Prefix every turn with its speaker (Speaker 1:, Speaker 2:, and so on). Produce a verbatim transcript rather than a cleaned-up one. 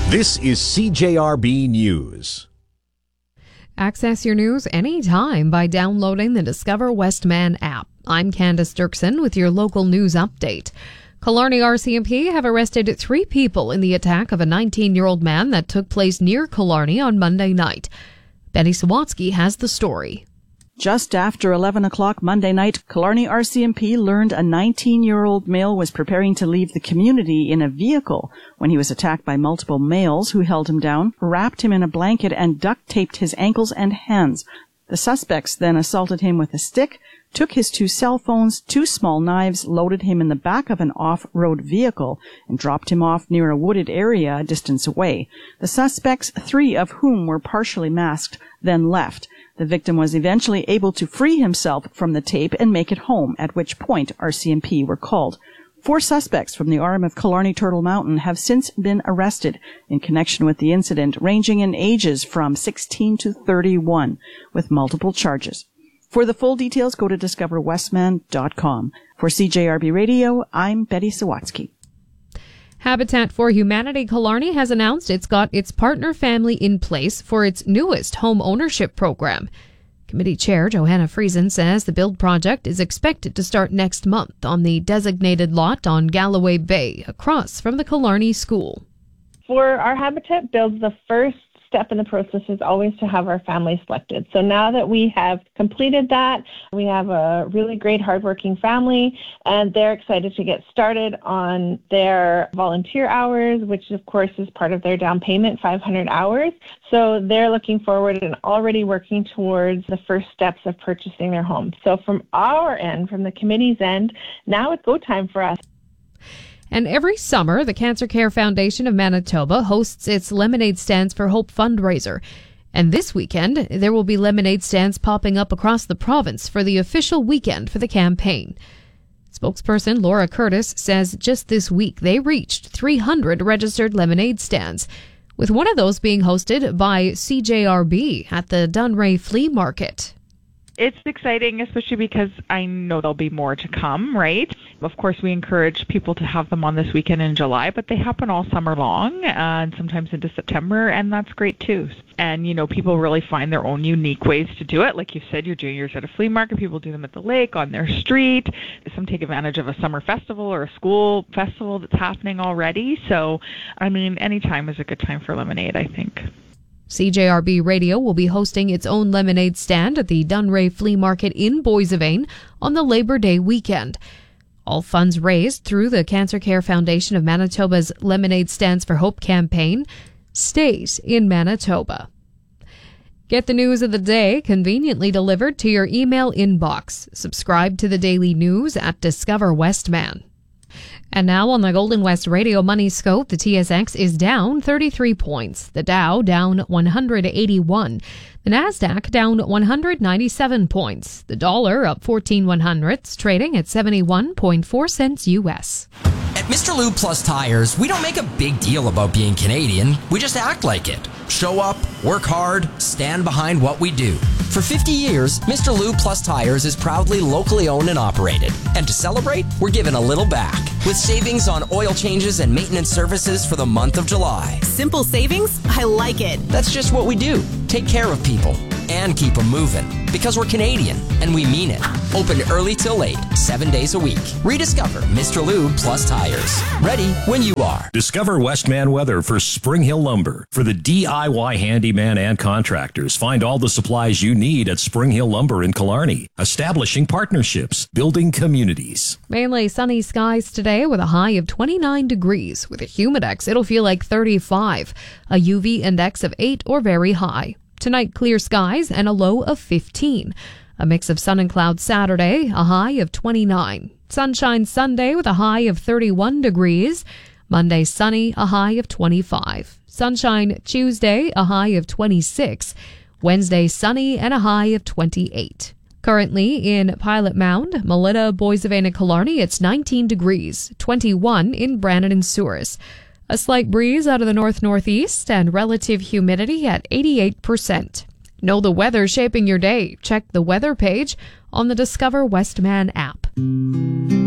Speaker 1: This is C J R B News.
Speaker 2: Access your news anytime by downloading the Discover Westman app. I'm Candace Dirksen with your local news update. Killarney R C M P have arrested three people in the attack of a nineteen-year-old man that took place near Killarney on Monday night. Betty Sawatsky has the story.
Speaker 3: Just after eleven o'clock Monday night, Killarney R C M P learned a nineteen-year-old male was preparing to leave the community in a vehicle when he was attacked by multiple males who held him down, wrapped him in a blanket, and duct-taped his ankles and hands. The suspects then assaulted him with a stick, took his two cell phones, two small knives, loaded him in the back of an off-road vehicle, and dropped him off near a wooded area a distance away. The suspects, three of whom were partially masked, then left. The victim was eventually able to free himself from the tape and make it home, at which point R C M P were called. Four suspects from the arm of Killarney Turtle Mountain have since been arrested in connection with the incident, ranging in ages from sixteen to thirty-one, with multiple charges. For the full details, go to discover westman dot com. For C J R B Radio, I'm Betty Sawatsky.
Speaker 2: Habitat for Humanity Killarney has announced it's got its partner family in place for its newest home ownership program. Committee Chair Johanna Friesen says the build project is expected to start next month on the designated lot on Galloway Bay, across from the Killarney School.
Speaker 4: For our Habitat builds, the first step in the process is always to have our family selected. So now that we have completed that, we have a really great hardworking family, and they're excited to get started on their volunteer hours, which of course is part of their down payment, five hundred hours. So they're looking forward and already working towards the first steps of purchasing their home. So from our end, from the committee's end, now it's go time for us.
Speaker 2: And every summer, the Cancer Care Foundation of Manitoba hosts its Lemonade Stands for Hope fundraiser. And this weekend, there will be lemonade stands popping up across the province for the official weekend for the campaign. Spokesperson Laura Curtis says just this week they reached three hundred registered lemonade stands, with one of those being hosted by C J R B at the Dunray Flea Market.
Speaker 5: It's exciting, especially because I know there'll be more to come, right? Of course, we encourage people to have them on this weekend in July, but they happen all summer long and sometimes into September, and that's great too. And, you know, people really find their own unique ways to do it. Like you said, you're doing yours at a flea market. People do them at the lake, on their street. Some take advantage of a summer festival or a school festival that's happening already. So, I mean, any time is a good time for lemonade, I think.
Speaker 2: C J R B Radio will be hosting its own lemonade stand at the Dunray Flea Market in Boissevain on the Labor Day weekend. All funds raised through the Cancer Care Foundation of Manitoba's Lemonade Stands for Hope campaign stays in Manitoba. Get the news of the day conveniently delivered to your email inbox. Subscribe to the daily news at Discover Westman. And now on the Golden West Radio Money Scope, the T S X is down thirty-three points. The Dow down one hundred eighty-one. The Nasdaq down one hundred ninety-seven points. The dollar up fourteen one hundredths, trading at seventy-one point four cents U S.
Speaker 6: At Mister Lube Plus Tires, we don't make a big deal about being Canadian. We just act like it. Show up, work hard, stand behind what we do. For fifty years, Mister Lube Plus Tires is proudly locally owned and operated. And to celebrate, we're giving a little back with savings on oil changes and maintenance services for the month of July.
Speaker 7: Simple savings? I like it.
Speaker 6: That's just what we do. Take care of people and keep them moving. Because we're Canadian, and we mean it. Open early till late, seven days a week. Rediscover Mister Lube Plus Tires. Ready when you are.
Speaker 1: Discover Westman weather for Spring Hill Lumber. For the D I Y handyman and contractors, find all the supplies you need at Spring Hill Lumber in Killarney. Establishing partnerships, building communities.
Speaker 2: Mainly sunny skies today with a high of twenty-nine degrees. With a humidex, it'll feel like thirty-five. A U V index of eight or very high. Tonight, clear skies and a low of fifteen. A mix of sun and clouds Saturday, a high of twenty-nine. Sunshine Sunday with a high of thirty-one degrees. Monday, sunny, a high of twenty-five. Sunshine Tuesday, a high of twenty-six. Wednesday, sunny and a high of twenty-eight. Currently in Pilot Mound, Melita, Boissevain, and Killarney, it's nineteen degrees. twenty-one in Brandon and Souris. A slight breeze out of the north-northeast and relative humidity at eighty-eight percent. Know the weather shaping your day. Check the weather page on the Discover Westman app.